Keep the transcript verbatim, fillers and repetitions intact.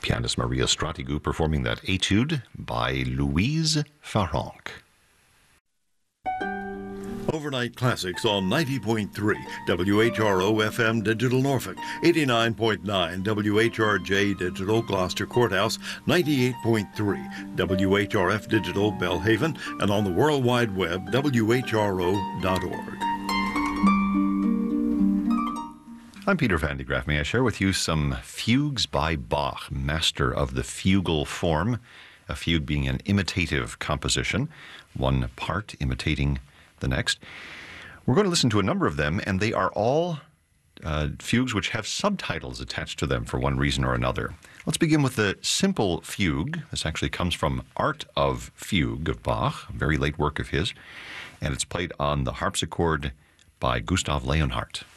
Pianist Maria Stratigou performing that etude by Louise Farrenc. Overnight Classics on ninety point three W H R O F M Digital Norfolk, eighty-nine point nine W H R J Digital Gloucester Courthouse, ninety-eight point three W H R F Digital Belhaven, and on the World Wide Web, W H R O dot org. I'm Peter Van de Graaff. May I share with you some fugues by Bach, master of the fugal form, a fugue being an imitative composition, one part imitating the next. We're going to listen to a number of them, and they are all uh, fugues which have subtitles attached to them for one reason or another. Let's begin with the simple fugue. This actually comes from Art of Fugue of Bach, a very late work of his, and it's played on the harpsichord by Gustav Leonhardt.